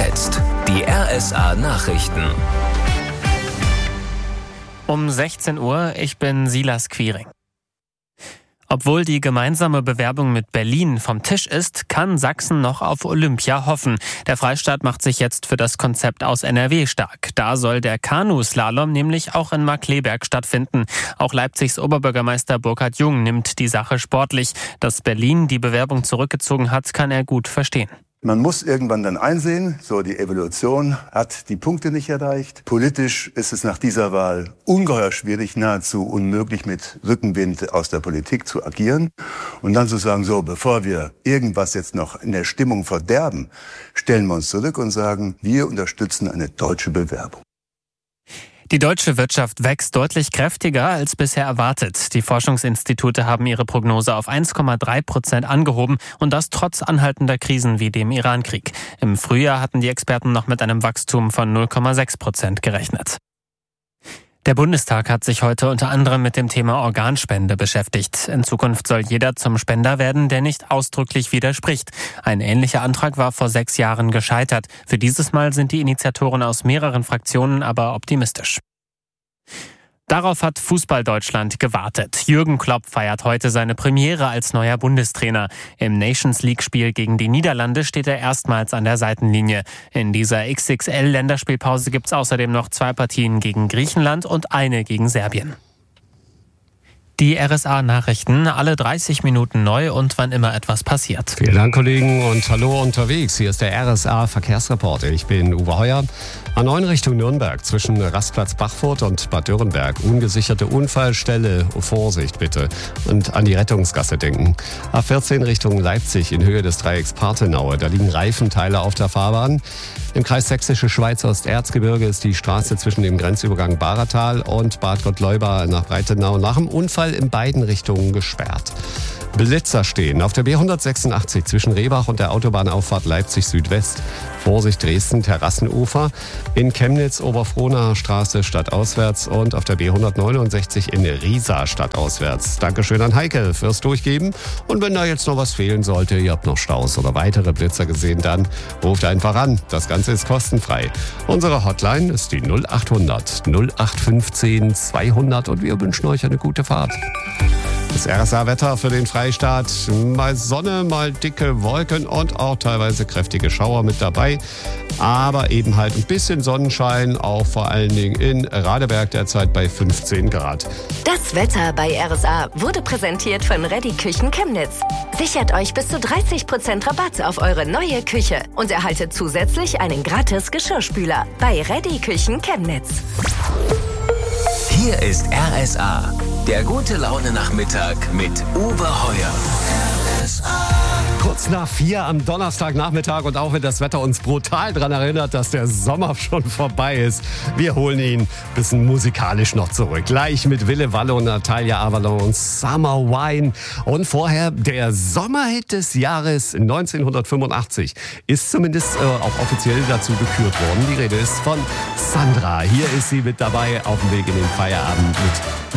jetzt die RSA Nachrichten. Um 16 Uhr, ich bin Silas Quiring. Obwohl die gemeinsame Bewerbung mit Berlin vom Tisch ist, kann Sachsen noch auf Olympia hoffen. Der Freistaat macht sich jetzt für das Konzept aus NRW stark. Da soll der Kanuslalom nämlich auch in Markkleeberg stattfinden. Auch Leipzigs Oberbürgermeister Burkhard Jung nimmt die Sache sportlich. Dass Berlin die Bewerbung zurückgezogen hat, kann er gut verstehen. Man muss irgendwann dann einsehen, so die Evolution hat die Punkte nicht erreicht. Politisch ist es nach dieser Wahl ungeheuer schwierig, nahezu unmöglich mit Rückenwind aus der Politik zu agieren. Und dann zu sagen, so bevor wir irgendwas jetzt noch in der Stimmung verderben, stellen wir uns zurück und sagen, wir unterstützen eine deutsche Bewerbung. Die deutsche Wirtschaft wächst deutlich kräftiger als bisher erwartet. Die Forschungsinstitute haben ihre Prognose auf 1,3% angehoben und das trotz anhaltender Krisen wie dem Irankrieg. Im Frühjahr hatten die Experten noch mit einem Wachstum von 0,6% gerechnet. Der Bundestag hat sich heute unter anderem mit dem Thema Organspende beschäftigt. In Zukunft soll jeder zum Spender werden, der nicht ausdrücklich widerspricht. Ein ähnlicher Antrag war vor 6 Jahren gescheitert. Für dieses Mal sind die Initiatoren aus mehreren Fraktionen aber optimistisch. Darauf hat Fußball-Deutschland gewartet. Jürgen Klopp feiert heute seine Premiere als neuer Bundestrainer. Im Nations-League-Spiel gegen die Niederlande steht er erstmals an der Seitenlinie. In dieser XXL-Länderspielpause gibt es außerdem noch 2 Partien gegen Griechenland und eine gegen Serbien. Die RSA-Nachrichten, alle 30 Minuten neu und wann immer etwas passiert. Vielen Dank, Kollegen, und hallo unterwegs. Hier ist der RSA-Verkehrsreporter. Ich bin Uwe Heuer. A9 Richtung Nürnberg zwischen Rastplatz Bachfurt und Bad Dürrenberg. Ungesicherte Unfallstelle, Vorsicht bitte. Und an die Rettungsgasse denken. A14 Richtung Leipzig in Höhe des Dreiecks Parthenaue. Da liegen Reifenteile auf der Fahrbahn. Im Kreis Sächsische Schweiz Osterzgebirge ist die Straße zwischen dem Grenzübergang Bahratal und Bad Gottleuba nach Breitenau nach dem Unfall in beiden Richtungen gesperrt. Blitzer stehen auf der B186 zwischen Rehbach und der Autobahnauffahrt Leipzig Südwest. Vorsicht Dresden Terrassenufer. In Chemnitz Oberfrohnaer Straße stadtauswärts und auf der B169 in Riesa stadtauswärts. Dankeschön an Heike fürs Durchgeben. Und wenn da jetzt noch was fehlen sollte, ihr habt noch Staus oder weitere Blitzer gesehen, dann ruft einfach an. Das Ganze ist kostenfrei. Unsere Hotline ist die 0800 0815 200 und wir wünschen euch eine gute Fahrt. Das RSA-Wetter für den Freistaat. Mal Sonne, mal dicke Wolken und auch teilweise kräftige Schauer mit dabei. Aber eben halt ein bisschen Sonnenschein, auch vor allen Dingen in Radeberg derzeit bei 15 Grad. Das Wetter bei RSA wurde präsentiert von Reddy Küchen Chemnitz. Sichert euch bis zu 30% Rabatt auf eure neue Küche und erhaltet zusätzlich einen gratis Geschirrspüler bei Reddy Küchen Chemnitz. Hier ist RSA, der gute Laune-Nachmittag mit Uwe Heuer. Kurz nach 4 am Donnerstagnachmittag und auch wenn das Wetter uns brutal daran erinnert, dass der Sommer schon vorbei ist. Wir holen ihn ein bisschen musikalisch noch zurück. Gleich mit Wille Walle und Natalia Avalon, Summer Wine. Und vorher der Sommerhit des Jahres 1985 ist zumindest auch offiziell dazu gekürt worden. Die Rede ist von Sandra. Hier ist sie mit dabei auf dem Weg in den Feierabend mit